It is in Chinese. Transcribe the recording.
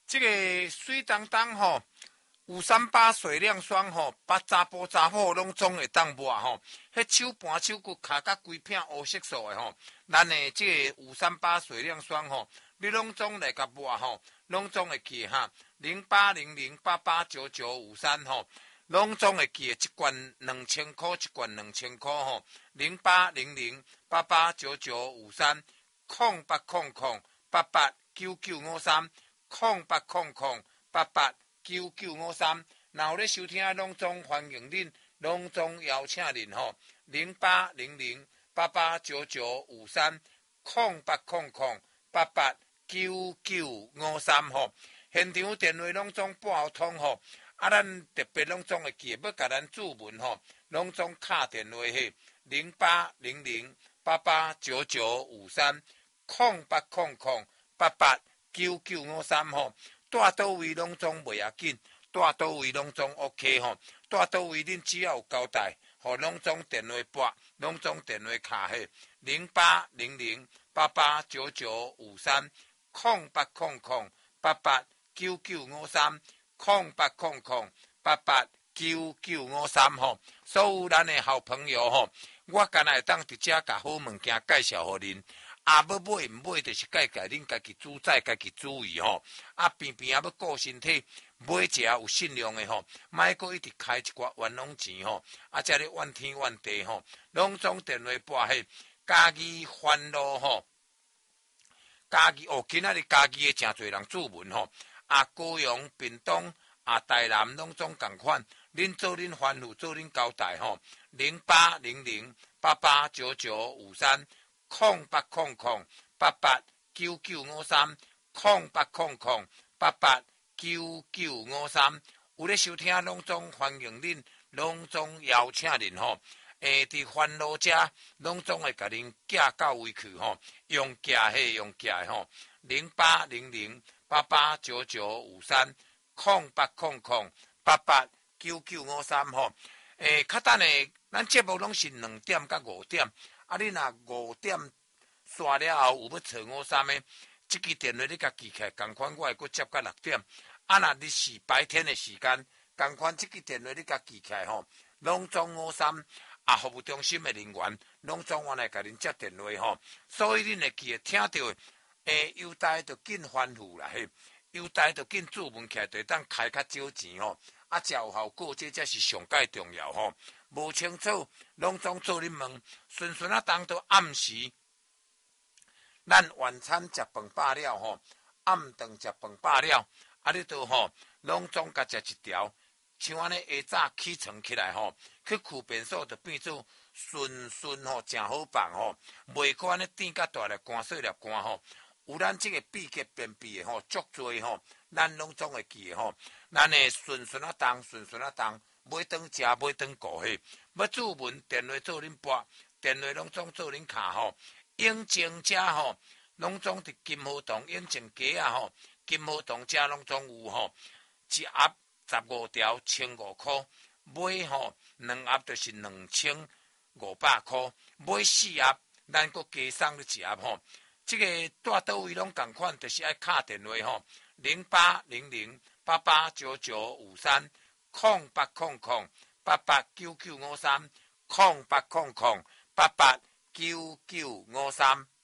这个水当当吼，有38水亮霜吼，把查甫查某拢总会当抹吼。迄手盘手骨卡甲规片黑色素的吼，咱的这个538水亮霜吼，你拢总来甲抹吼，拢总会记哈。0800889953吼，拢总会记一罐2000块，一罐2000块吼。0800889953 0800889953 0800889953，然后咧收听拢总欢迎恁，拢总邀请恁吼。0800889953 0800889953吼。现场电话拢总拨通吼，啊，咱特别拢总会记，要甲咱注文吼，拢总敲电话嘿，0800889953 0800889953吼。带倒位拢总袂要紧，带倒位拢总 OK 吼，带倒位恁只要有交代，吼拢总电话拨，拢总电话卡嘿，0800889953 0800889953 0800889953吼。所有咱的好朋友吼，我干来当直接甲好物件介绍互恁。啊，要买唔买，就是家恁家己主宰，家己注意吼。啊，偏偏啊要顾身体，买一下有信用的吼，莫阁一直开一寡冤枉钱吼。啊，遮咧怨天怨地吼，拢总电话拨迄家己烦恼吼。家己哦，今仔日家己的真侪人注文吼。啊，高雄、屏东、啊台南拢总共款，恁做恁吩咐，做恁交代吼。0800889953 0800889953 0800889953，有咧收听拢总欢迎恁，拢总邀请恁吼。伫烦恼遮，拢总会甲恁寄到位去吼，用寄嘿用寄吼。0800889953 0800889953吼。较等下，咱节目拢是2点到5点。啊，你若5点煞了后有要找我啥物？这支电话你甲记起来，同款我会阁接到6点。啊，若你是白天的时间，同款这支电话你甲记起来吼，拢总我啥？啊，服务中心的人员拢总我来甲恁接电话吼。所以恁会记得听到优待就紧吩咐啦嘿，优待就紧注文起来，就当开较少钱吼。啊，才有效果，这才是上界重要吼。无清楚，拢总做恁问，顺顺啊，当到暗时，咱晚餐食饭饱了吼，暗顿食饭饱了，啊，你都吼，拢总甲食一条，像安尼下早起床起来吼，去驱便所就变做顺顺吼，真好放吼，袂管安尼甜甲大粒干细粒干吼，有咱这个秘诀便秘的吼，足多吼，咱拢总会记的吼，咱的顺顺啊当，顺顺啊当。买顿食，买顿顾迄，要注文电话做恁拨，电话拢总做恁卡吼。永靖遮吼，拢总伫金河洞永靖街啊吼，金河洞遮拢总有吼。一盒15条1500块，买吼2盒就是2500块，买4盒咱阁加送你1盒吼。这个带倒位拢共款，就是爱敲电话吼，0800889953。0800889953 0800889953。